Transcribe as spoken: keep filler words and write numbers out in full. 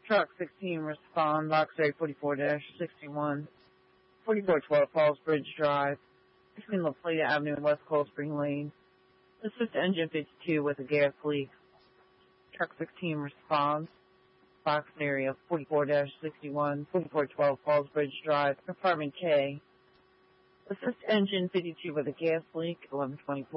Truck sixteen respond, box rate forty-four sixty-one, forty-four twelve Falls Bridge Drive, between La Plata Avenue and West Cold Spring Lane. Assist engine fifty-two with a gas leak. Truck sixteen responds, box area forty-four sixty-one, forty-four twelve Falls Bridge Drive, apartment K. Assist engine fifty-two with a gas leak, eleven twenty-four.